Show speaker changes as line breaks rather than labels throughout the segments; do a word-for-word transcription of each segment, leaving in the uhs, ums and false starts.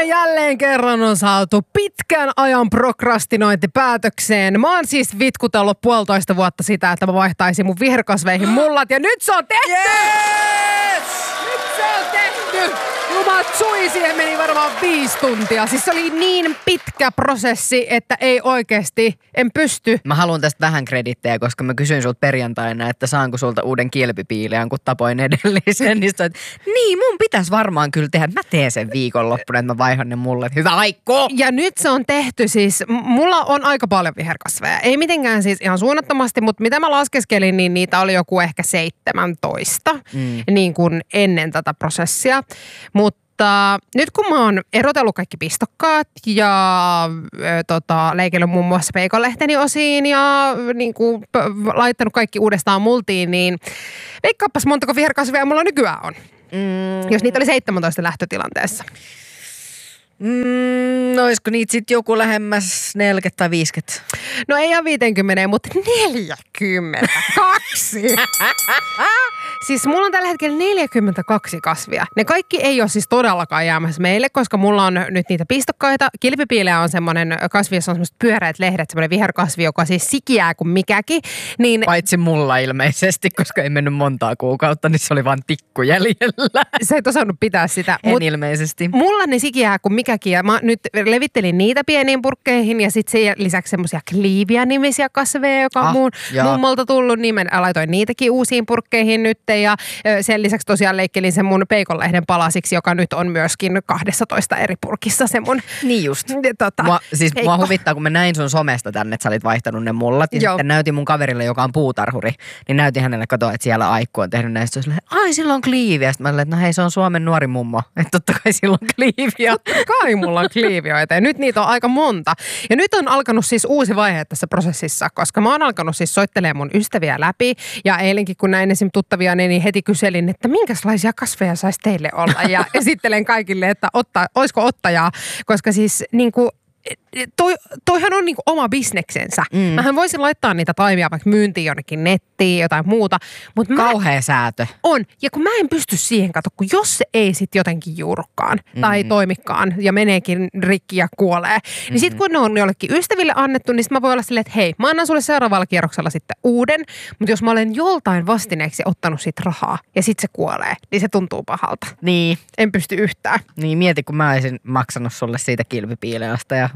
ja jälleen kerran on saatu pitkän ajan prokrastinointi päätökseen. Mä oon siis vitkutellut puolitoista vuotta sitä, että mä vaihtaisin mun viherkasveihin mullat ja nyt se on tehty!
Yes!
Nyt se on tehty! Lumatsui, siihen meni varmaan viisi tuntia. Siis se oli niin pitkä prosessi, että ei oikeasti, en pysty.
Mä haluan tästä vähän kredittejä, koska mä kysyin sulta perjantaina, että saanko sulta uuden kilpipiileän, kun tapoin edellisen. Niin sanoit, niin mun pitäisi varmaan kyllä tehdä. Mä teen sen viikonloppuna, että mä vaihan ne mulle. Hyvä Aikku!
Ja nyt se on tehty siis, mulla on aika paljon viherkasveja. Ei mitenkään siis ihan suunnattomasti, mutta mitä mä laskeskelin, niin niitä oli joku ehkä seitsemäntoista mm. niin kuin ennen tätä prosessia. Mutta nyt kun mä oon erotellut kaikki pistokkaat ja ö, tota, leikellyt muun muassa peikonlehteni osiin ja niin kuin, p- laittanut kaikki uudestaan multiin, niin veikkaappas montako viherkasvia mulla nykyään on. Mm. Jos niitä oli seitsemäntoista lähtötilanteessa.
Mm, no olisiko niitä sitten joku lähemmäs neljäkymmentä tai viisikymmentä?
No ei ihan viisikymmentä, mutta neljäkymmentäkaksi. Siis mulla on tällä hetkellä neljäkymmentäkaksi kasvia. Ne kaikki ei ole siis todellakaan jäämässä meille, koska mulla on nyt niitä pistokkaita. Kilpipiileä on semmoinen kasvi, jossa on semmoiset pyöreät lehdet, semmoinen viherkasvi, joka siis sikiää kuin mikäkin. Niin
paitsi mulla ilmeisesti, koska ei mennyt montaa kuukautta, niin se oli vaan tikku jäljellä.
Sä et osannut pitää sitä.
En mut ilmeisesti.
Mulla ne sikiää kuin mikäkin ja mä nyt levittelin niitä pieniin purkkeihin ja sitten sen lisäksi semmoisia Clivia-nimisiä kasveja, joka on ah, muun mummolta tullut, niin mä laitoin niitäkin uusiin purkkeihin nyt ja sen lisäksi tosiaan leikkelin sen mun peikonlehden palasiksi, joka nyt on myöskin kaksitoista eri purkissa se mun.
Niin just.
Tota,
mua, siis mua huvittaa, kun mä näin sun somesta tänne, että sä olit vaihtanut ne mullat ja Joo. sitten näytin mun kaverille, joka on puutarhuri, niin näytin hänelle, kato, että siellä Aikku on tehnyt näistä. Silleen, ai sillä on Clivia. Sitten mä olin, että no hei, se on Suomen nuori mummo. Että totta kai sillä on Clivia.
Totta kai mulla on Clivioita ja nyt niitä on aika monta. Ja nyt on alkanut siis uusi vaihe tässä prosessissa, koska mä oon alkanut siis soittelemaan mun ystäviä läpi ja eilenkin kun näin esim. Tuttavia, niin heti kyselin, että minkälaisia kasveja saisi teille olla ja esittelen kaikille, että otta, olisiko ottajaa, koska siis niin kuin Toi, toihan on niinku oma bisneksensä. Mm. Mähän voisin laittaa niitä taimia vaikka myyntiin jonnekin nettiin, jotain muuta. Mut
kauhea mä, säätö.
On. Ja kun mä en pysty siihen, kato, kun jos se ei sit jotenkin juurukkaan mm. tai toimikaan ja meneekin rikki ja kuolee, mm. niin sit kun ne on jollekin ystäville annettu, niin sit mä voin olla silleen, että hei, mä annan sulle seuraavalla kierroksella sitten uuden, mutta jos mä olen joltain vastineeksi ottanut sit rahaa ja sit se kuolee, niin se tuntuu pahalta.
Niin.
En pysty yhtään.
Niin, mieti, kun mä olisin maksanut sulle siitä kilpipiileästä ja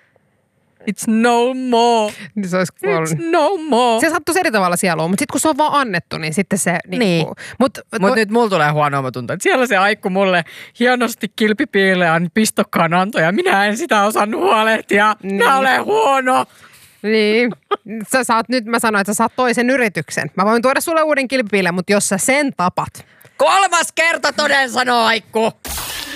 it's no more.
Niin se olisi kuollut.
It's no more.
Se sattuisi eri tavalla sieluun, mutta sitten kun se on vaan annettu, niin sitten se niin.
niin.
Mutta
Mut nyt mulla tulee huono omatunto, että siellä se Aikku mulle hienosti kilpipiileän pistokkaan antoi ja minä en sitä osannut huolehtia. Niin. Mä olen huono.
Niin. Sä saat, nyt mä sanoin, että sä saat toisen yrityksen. Mä voin tuoda sulle uuden kilpipiileän, mutta jos sä sen tapat.
Kolmas kerta toden sanoo Aikku.